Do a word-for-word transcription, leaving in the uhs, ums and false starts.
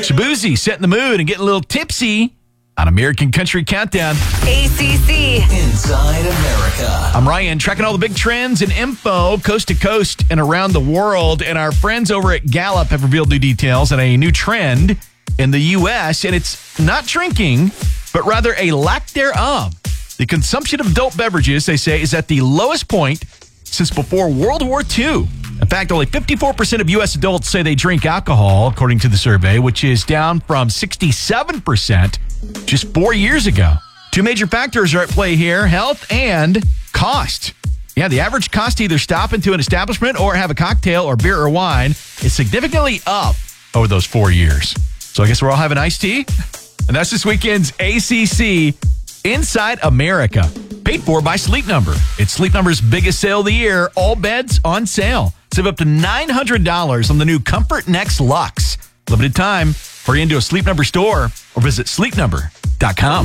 Shabuzi setting the mood and getting a little tipsy on American Country Countdown. A C C. Inside America. I'm Ryan, tracking all the big trends and info coast to coast and around the world. And our friends over at Gallup have revealed new details on a new trend in the U S. And it's not drinking, but rather a lack thereof. The consumption of adult beverages, they say, is at the lowest point since before World War Two. In fact, only fifty-four percent of U S adults say they drink alcohol, according to the survey, which is down from sixty-seven percent just four years ago. Two major factors are at play here, health and cost. Yeah, the average cost to either stop into an establishment or have a cocktail or beer or wine is significantly up over those four years. So I guess we're all having iced tea. And that's this weekend's A C C Inside America, paid for by Sleep Number. It's Sleep Number's biggest sale of the year. All beds on sale. Save up to nine hundred dollars on the new Comfort Next Luxe. Limited time. Hurry into a Sleep Number store or visit sleep number dot com.